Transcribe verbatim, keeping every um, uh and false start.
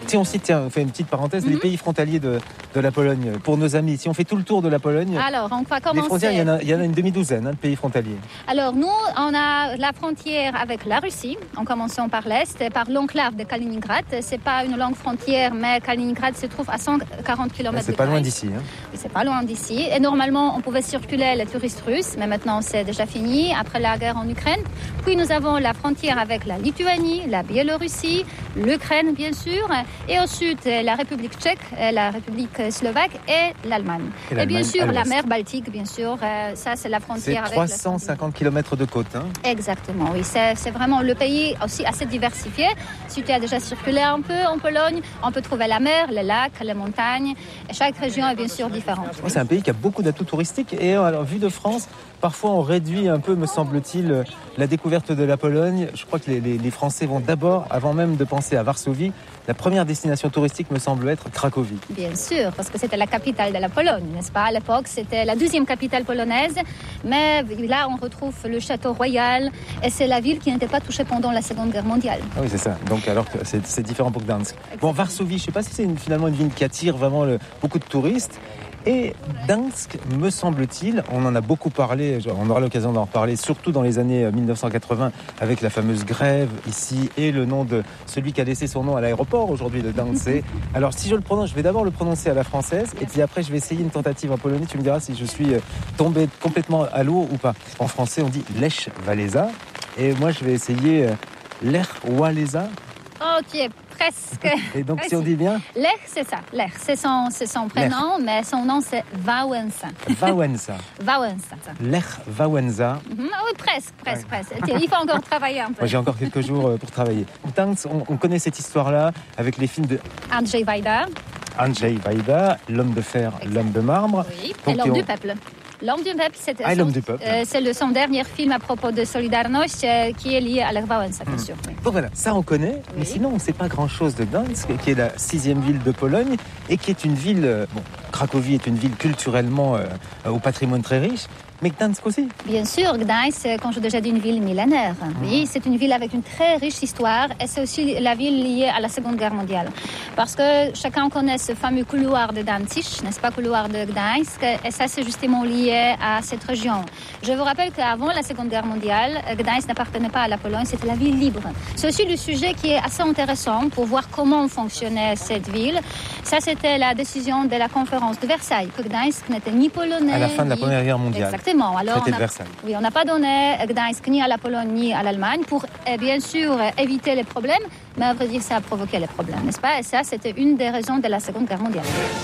Si on cite, tiens, on fait une petite parenthèse, mm-hmm. les pays frontaliers de, de la Pologne, pour nos amis, si on fait tout le tour de la Pologne, alors, on va commencer. Les frontières, il y en a, il y en a une demi-douzaine hein, de pays frontaliers. Alors nous, on a la frontière avec la Russie, en commençant par l'Est, par l'enclave de Kaliningrad. C'est pas une longue frontière, mais Kaliningrad se trouve à cent quarante kilomètres c'est de pas Gdańsk. loin d'ici. Hein. Oui, c'est pas loin d'ici. Et normalement, on pouvait circuler les touristes russes, mais maintenant c'est déjà fini, après la guerre en Ukraine. Puis nous avons la frontière avec la Lituanie, la Biélorussie, l'Ukraine bien sûr, et au sud la République tchèque, la République slovaque et l'Allemagne. Et, l'Allemagne, et bien sûr la mer Baltique, bien sûr, euh, ça c'est la frontière c'est avec... trois cent cinquante kilomètres de côte. Hein. Exactement, oui, c'est, c'est vraiment le pays aussi assez diversifié. Si tu as déjà circulé un peu en Pologne, on peut trouver la mer, les lacs, les montagnes. Et chaque région est bien sûr différente. C'est un pays qui a beaucoup d'atouts touristiques et alors, vu de France, parfois on réduit un peu, me semble-t-il, la découverte de la Pologne. Je crois que les, les, les Français vont d'abord, avant même de penser à Varsovie, la première destination touristique me semble être Cracovie. Bien sûr, parce que c'était la capitale de la Pologne, n'est-ce pas? À l'époque, c'était la deuxième capitale polonaise, mais là on retrouve le château royal et c'est la ville qui n'était pas touchée pendant la Seconde Guerre mondiale. Ah oui, c'est ça. Donc alors que c'est, c'est différent pour Gdańsk. Bon, Varsovie, je ne sais pas si c'est une, finalement une ville qui attire vraiment le, beaucoup de touristes. Et Gdańsk, me semble-t-il, on en a beaucoup parlé, on aura l'occasion d'en reparler, surtout dans les années dix-neuf cent quatre-vingts, avec la fameuse grève ici, et le nom de celui qui a laissé son nom à l'aéroport aujourd'hui de Gdańsk. Alors si je le prononce, je vais d'abord le prononcer à la française, et puis après je vais essayer une tentative en polonais, tu me diras si je suis tombé complètement à l'eau ou pas. En français on dit Lech Walesa, et moi je vais essayer Lech Walesa. Ok, presque. Et donc si on dit bien Lech, c'est ça. Lech, c'est son, c'est son prénom, Lech. Mais son nom c'est Wałęsa. Wałęsa. Wałęsa. Lech Wałęsa. Mm-hmm. Oui, presque, presque, ouais. presque. Il faut encore travailler un peu. Moi, j'ai encore quelques jours pour travailler. Gdańsk, on, on connaît cette histoire-là avec les films de Andrzej Wajda. Andrzej Wajda, l'homme de fer, exact. L'homme de marbre. Oui, donc, et l'homme on... du peuple. L'homme du peuple, c'est, ah, son, l'homme du peuple. Euh, c'est le, son dernier film à propos de Solidarność euh, qui est lié à Lech Wałęsa, bien mmh. sûr. Oui. Donc voilà, ça on connaît, oui. Mais sinon on ne sait pas grand-chose de Gdańsk, qui est la sixième ville de Pologne et qui est une ville, euh, bon, Cracovie est une ville culturellement euh, au patrimoine très riche, mais Gdańsk aussi. Bien sûr, Gdańsk, comme je l'ai déjà dit, une ville millénaire. Mmh. Oui, c'est une ville avec une très riche histoire et c'est aussi la ville liée à la Seconde Guerre mondiale. Parce que chacun connaît ce fameux couloir de Danzig, n'est-ce pas, couloir de Gdańsk, et ça c'est justement lié à cette région. Je vous rappelle qu'avant la Seconde Guerre mondiale, Gdańsk n'appartenait pas à la Pologne, c'était la ville libre. C'est aussi le sujet qui est assez intéressant pour voir comment fonctionnait cette ville. Ça, c'était la décision de la conférence de Versailles, que Gdańsk n'était ni polonais... À la fin de la ni... Première Guerre mondiale. Exactement. Alors, Traité on a... de Versailles. Oui, on n'a pas donné Gdańsk ni à la Pologne ni à l'Allemagne pour, eh, bien sûr, éviter les problèmes, mais à vrai dire, ça a provoqué les problèmes, n'est-ce pas? Et ça, c'était une des raisons de la Seconde Guerre mondiale.